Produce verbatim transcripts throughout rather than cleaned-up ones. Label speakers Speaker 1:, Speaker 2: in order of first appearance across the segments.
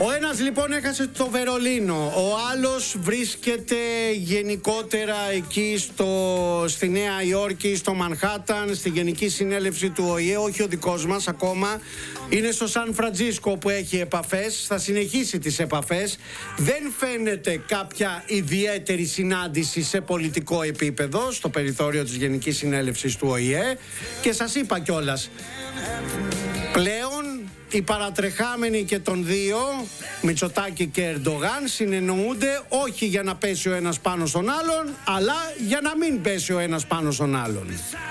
Speaker 1: Ο ένας λοιπόν έχασε το Βερολίνο, ο άλλος βρίσκεται γενικότερα εκεί στο, στη Νέα Υόρκη, στο Μανχάταν, στη Γενική Συνέλευση του Ο Η Ε, όχι ο δικός μας ακόμα. Είναι στο Σαν Φραντζίσκο που έχει επαφές, θα συνεχίσει τις επαφές. Δεν φαίνεται κάποια ιδιαίτερη συνάντηση σε πολιτικό επίπεδο στο περιθώριο της Γενικής Συνέλευσης του Ο Η Ε. Και σας είπα κιόλας, πλέον οι παρατρεχάμενοι και των δύο, Μητσοτάκη και Ερντογάν, συνεννοούνται όχι για να πέσει ο ένας πάνω στον άλλον, αλλά για να μην πέσει ο ένας πάνω στον άλλον.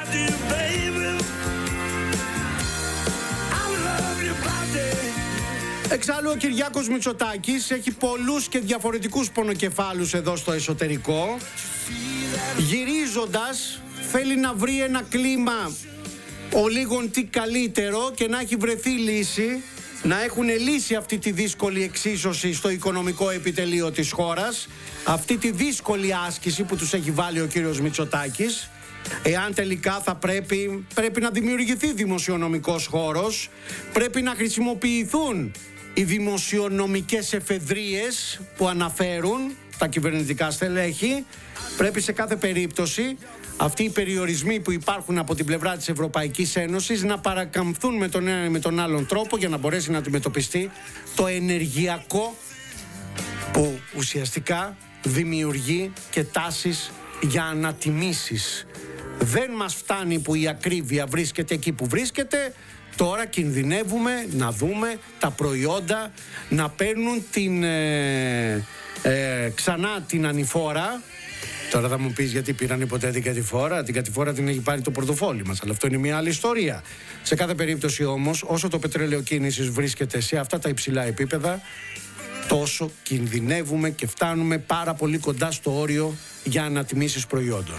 Speaker 1: Εξάλλου ο Κυριάκος Μητσοτάκης έχει πολλούς και διαφορετικούς πονοκεφάλους εδώ στο εσωτερικό. Γυρίζοντας θέλει να βρει ένα κλίμα ο λίγον τι καλύτερο και να έχει βρεθεί λύση, να έχουν λύσει αυτή τη δύσκολη εξίσωση στο οικονομικό επιτελείο της χώρας, αυτή τη δύσκολη άσκηση που τους έχει βάλει ο κύριος Μητσοτάκης. Εάν τελικά θα πρέπει, πρέπει να δημιουργηθεί δημοσιονομικός χώρος, πρέπει να χρησιμοποιηθούν οι δημοσιονομικές εφεδρείες που αναφέρουν τα κυβερνητικά στελέχη, πρέπει σε κάθε περίπτωση αυτοί οι περιορισμοί που υπάρχουν από την πλευρά της Ευρωπαϊκής Ένωσης να παρακαμφθούν με τον ένα ή με τον άλλον τρόπο για να μπορέσει να αντιμετωπιστεί το ενεργειακό που ουσιαστικά δημιουργεί και τάσεις για ανατιμήσεις. Δεν μας φτάνει που η ακρίβεια βρίσκεται εκεί που βρίσκεται. Τώρα κινδυνεύουμε να δούμε τα προϊόντα να παίρνουν την, ε, ε, ξανά την ανηφόρα. Τώρα θα μου πεις γιατί πήραν ποτέ την κατηφόρα. Την κατηφόρα την έχει πάρει το πορτοφόλι μας, αλλά αυτό είναι μια άλλη ιστορία. Σε κάθε περίπτωση όμως, όσο το πετρέλαιο κίνησης βρίσκεται σε αυτά τα υψηλά επίπεδα, τόσο κινδυνεύουμε και φτάνουμε πάρα πολύ κοντά στο όριο για ανατιμήσεις προϊόντων.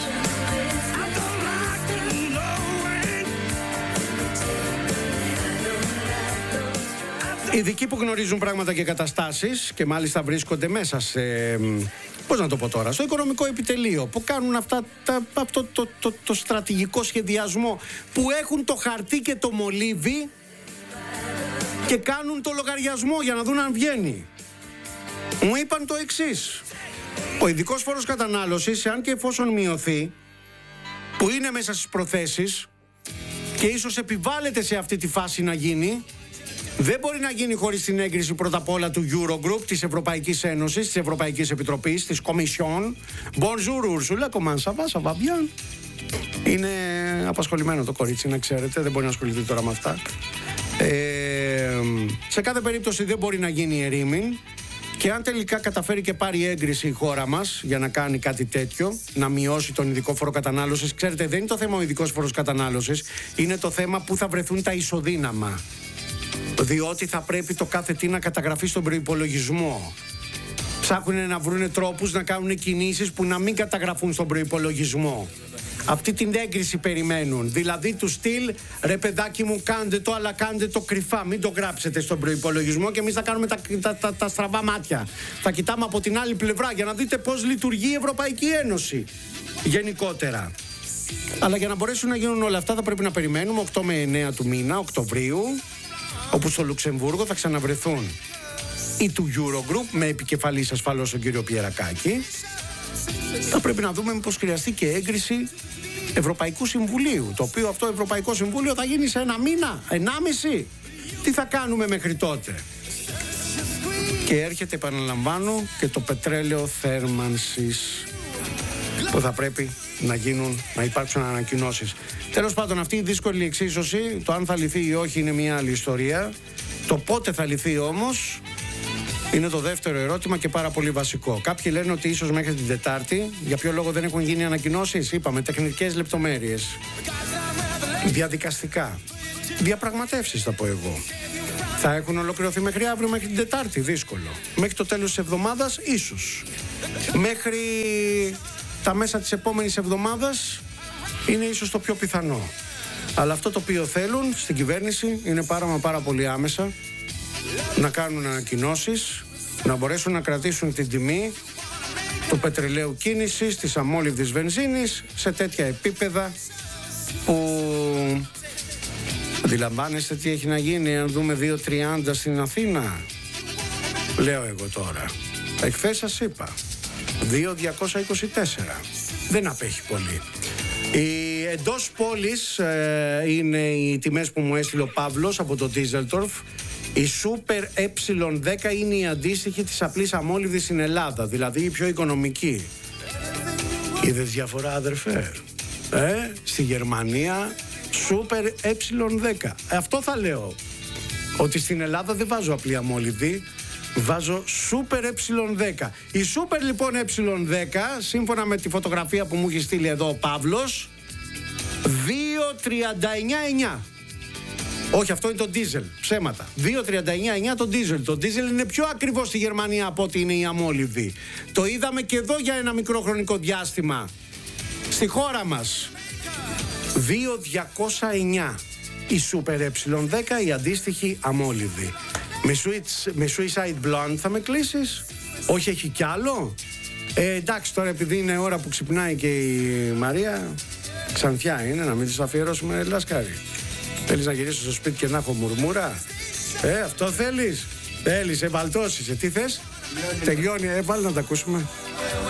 Speaker 1: Ειδικοί που γνωρίζουν πράγματα και καταστάσεις και μάλιστα βρίσκονται μέσα σε, πώς να το πω τώρα, στο οικονομικό επιτελείο, που κάνουν αυτά, τα, αυτό το, το, το, το στρατηγικό σχεδιασμό, που έχουν το χαρτί και το μολύβι και κάνουν το λογαριασμό για να δουν αν βγαίνει. Μου είπαν το εξής: ο ειδικός φόρος κατανάλωσης, εάν και εφόσον μειωθεί, που είναι μέσα στις προθέσεις και ίσως επιβάλλεται σε αυτή τη φάση να γίνει, δεν μπορεί να γίνει χωρίς την έγκριση πρώτα απ' όλα του Eurogroup, της Ευρωπαϊκής Ένωσης, της Ευρωπαϊκής Επιτροπής, της Κομισιόν. Bonjour Ursula, comment ça va, ça va bien? Είναι απασχολημένο το κορίτσι, να ξέρετε, δεν μπορεί να ασχοληθεί τώρα με αυτά. Ε, σε κάθε περίπτωση δεν μπορεί να γίνει ερήμην. Και αν τελικά καταφέρει και πάρει έγκριση η χώρα μας για να κάνει κάτι τέτοιο, να μειώσει τον ειδικό φόρο κατανάλωσης, ξέρετε, δεν είναι το θέμα ο ειδικός φόρος κατανάλωσης, είναι το θέμα που θα βρεθούν τα ισοδύναμα. Διότι θα πρέπει το κάθε τι να καταγραφεί στον προϋπολογισμό. Ψάχνουν να βρουν τρόπους να κάνουν κινήσεις που να μην καταγραφούν στον προϋπολογισμό. Αυτή την έγκριση περιμένουν. Δηλαδή του στυλ, ρε παιδάκι μου, κάντε το, αλλά κάντε το κρυφά. Μην το γράψετε στον προϋπολογισμό και εμείς θα κάνουμε τα, τα, τα, τα στραβά μάτια. Θα κοιτάμε από την άλλη πλευρά για να δείτε πώς λειτουργεί η Ευρωπαϊκή Ένωση γενικότερα. Αλλά για να μπορέσουν να γίνουν όλα αυτά θα πρέπει να περιμένουμε οκτώ με εννέα του μήνα, Οκτωβρίου, όπου στο Λουξεμβούργο θα ξαναβρεθούν ή του Eurogroup, με επικεφαλής ασφαλώς τον κύριο Πιερακάκη. Θα πρέπει να δούμε μήπως χρειαστεί και έγκριση Ευρωπαϊκού Συμβουλίου, το οποίο αυτό Ευρωπαϊκό Συμβούλιο θα γίνει σε ένα μήνα, ενάμιση. Τι θα κάνουμε μέχρι τότε? Και έρχεται, επαναλαμβάνω, και το πετρέλαιο θέρμανσης, που θα πρέπει να γίνουν, να υπάρξουν ανακοινώσεις. Τέλος πάντων, αυτή η δύσκολη εξίσωση, το αν θα λυθεί ή όχι είναι μια άλλη ιστορία. Το πότε θα λυθεί όμως είναι το δεύτερο ερώτημα και πάρα πολύ βασικό. Κάποιοι λένε ότι ίσως μέχρι την Τετάρτη. Για ποιο λόγο δεν έχουν γίνει ανακοινώσεις? Είπαμε, τεχνικές λεπτομέρειες, διαδικαστικά, διαπραγματεύσεις θα πω εγώ. Θα έχουν ολοκληρωθεί μέχρι αύριο, μέχρι την Τετάρτη? Δύσκολο. Μέχρι το τέλος της εβδομάδας? Ίσως. Μέχρι τα μέσα της επόμενης εβδομάδας είναι ίσως το πιο πιθανό. Αλλά αυτό το οποίο θέλουν στην κυβέρνηση είναι πάρα μα πάρα πολύ άμεσα να κάνουν ανακοινώσεις, να μπορέσουν να κρατήσουν την τιμή του πετρελαίου κίνησης, της αμόλυβδης βενζίνης σε τέτοια επίπεδα που αντιλαμβάνεστε τι έχει να γίνει αν δούμε δύο τριάντα στην Αθήνα. Λέω εγώ τώρα. Εχθές σας είπα. δύο χιλιάδες διακόσια είκοσι τέσσερα. Δεν απέχει πολύ. Η εντός πόλης ε, είναι οι τιμές που μου έστειλε ο Παύλος από το Düsseldorf. Η Super ε δέκα είναι η αντίστοιχη της απλής αμόλυβδης στην Ελλάδα, δηλαδή η πιο οικονομική. Είδες διαφορά, αδερφέ? Ε, στη Γερμανία Super ε δέκα. Αυτό θα λέω. Ότι στην Ελλάδα δεν βάζω απλή αμόλυβδη, βάζω Super ε δέκα. Η Super λοιπόν ε δέκα, σύμφωνα με τη φωτογραφία που μου έχει στείλει εδώ ο Παύλος, δύο τριάντα εννιά εννιά. Όχι, αυτό είναι το diesel. Ψέματα. δύο τριάντα εννιά εννιά το diesel. Το diesel είναι πιο ακριβό στη Γερμανία από ότι είναι η αμόλυβδη. Το είδαμε και εδώ για ένα μικρό χρονικό διάστημα. Στη χώρα μας. δύο χιλιάδες διακόσια εννιά. Η Super ε δέκα, η αντίστοιχη αμόλυβδη. Με, switch, με Suicide Blonde θα με κλείσεις? Όχι, έχει κι άλλο? Ε, εντάξει, τώρα επειδή είναι ώρα που ξυπνάει και η Μαρία, ξανθιά είναι, να μην της αφιερώσουμε λασκάρι. Θέλεις να γυρίσω στο σπίτι και να έχω μουρμούρα? Ε, αυτό θέλεις? Θέλεις, ευαλτώσεις. Τι θες? Τελειώνει, ε, βάλει να τα ακούσουμε.